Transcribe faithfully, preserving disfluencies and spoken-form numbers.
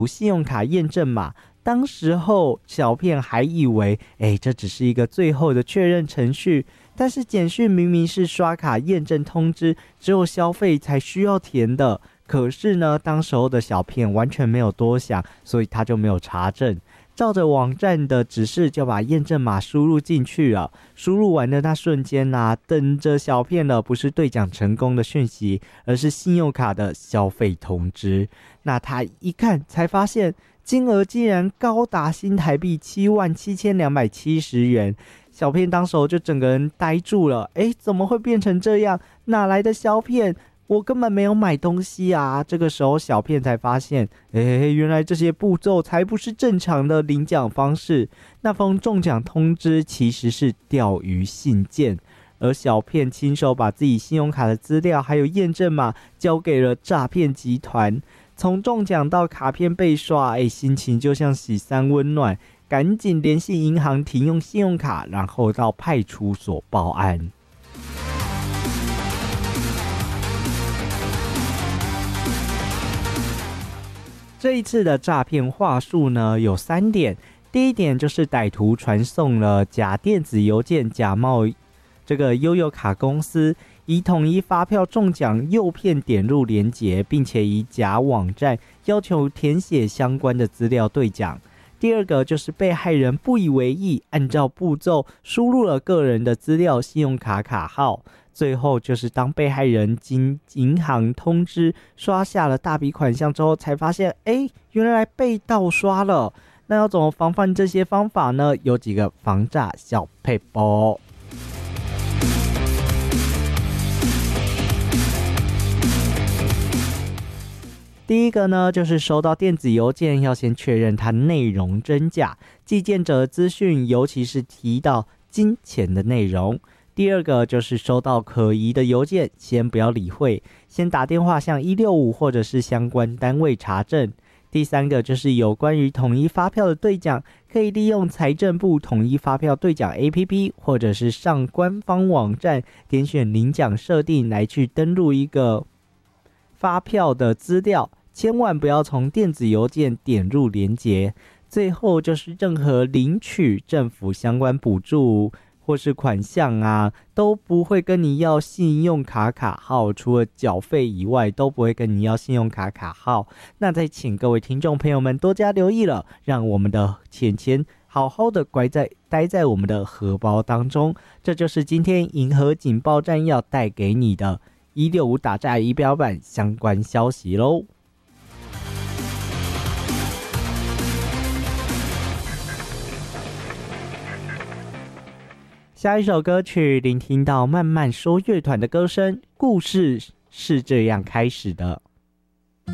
信用卡验证码。当时候小片还以为诶这只是一个最后的确认程序，但是简讯明明是刷卡验证通知，只有消费才需要填的。可是呢，当时候的小片完全没有多想，所以他就没有查证，照着网站的指示就把验证码输入进去了。输入完的那瞬间啊，等着小片的不是兑奖成功的讯息，而是信用卡的消费通知。那他一看才发现金额竟然高达新台币七万七千两百七十元，小片当时候就整个人呆住了。诶，怎么会变成这样？哪来的小片？我根本没有买东西啊！这个时候小片才发现，诶，原来这些步骤才不是正常的领奖方式。那封中奖通知其实是钓鱼信件，而小片亲手把自己信用卡的资料还有验证码交给了诈骗集团。从中奖到卡片被刷，诶，心情就像洗三温暖，赶紧联系银行停用信用卡，然后到派出所报案。这一次的诈骗话术呢，有三点。第一点就是歹徒传送了假电子邮件，假冒这个悠游卡公司，以统一发票中奖诱骗点入连结，并且以假网站要求填写相关的资料兑奖。第二个就是被害人不以为意，按照步骤输入了个人的资料、信用卡卡号。最后就是当被害人经银行通知刷下了大笔款项之后，才发现诶原来被盗刷了。那要怎么防范这些方法呢？有几个防诈小撇步。第一个呢，就是收到电子邮件要先确认它内容真假，寄件者的资讯，尤其是提到金钱的内容。第二个就是收到可疑的邮件，先不要理会，先打电话向一六五或者是相关单位查证。第三个就是有关于统一发票的兑奖，可以利用财政部统一发票兑奖 A P P， 或者是上官方网站点选领奖设定来去登录一个发票的资料，千万不要从电子邮件点入连结。最后就是任何领取政府相关补助或是款项啊，都不会跟你要信用卡卡号，除了缴费以外都不会跟你要信用卡卡号。那再请各位听众朋友们多加留意了，让我们的钱钱好好的乖在待在我们的荷包当中。这就是今天银河警报站要带给你的一六五打诈仪表板相关消息咯。下一首歌曲，聆听到慢慢说乐团的歌声，故事是这样开始的。